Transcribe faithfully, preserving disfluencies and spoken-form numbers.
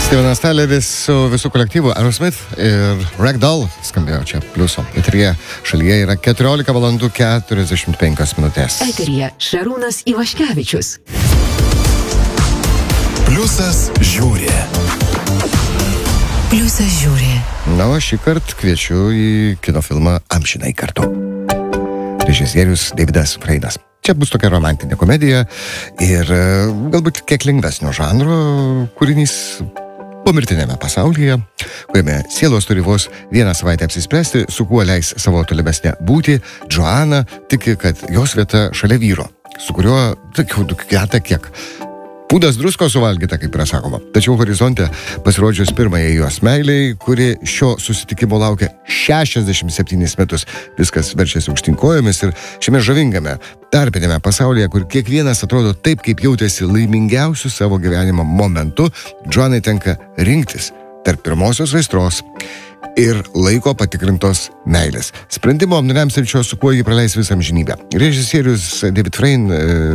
Stevenas Tyleris su visų kolektyvu Aerosmith ir Ragdoll skambėjo čia pliuso. Eteryje šalyje yra keturiolika valandų keturiasdešimt penkios minutės. Eteryje Šarūnas Ivaškevičius. Pliusas žiūri. Pliusas žiūri. Na, o šį kartą kviečiu į kino filmą Amžinai kartu. Režisierius Davidas Freinas. Čia bus tokia romantinė komedija ir galbūt kiek lengvesnio žanro kūrinys pomirtinėme pasaulyje, kuriame sielos turi vos vieną savaitę apsispręsti, su kuo leis savo tolimesnę būti. Joanna tiki, kad jos vieta šalia vyro, su kuriuo tokių duketa kiek pūdas drusko suvalgyta, kaip yra sakoma. Tačiau horizonte pasirodžius pirmąjai jos meiliai, kuri šio susitikimo laukia šešiasdešimt septynis metus. Viskas verčiasi aukštyn kojomis ir šiame žavingame tarpinėme pasaulyje, kur kiekvienas atrodo taip, kaip jautėsi laimingiausių savo gyvenimo momentu, Joannai tenka rinktis tarp pirmosios aistros ir laiko patikrintos meilės. Sprendimo nulems ir šio, su kuo jį praleis visą amžinybę. Režisierius David Frein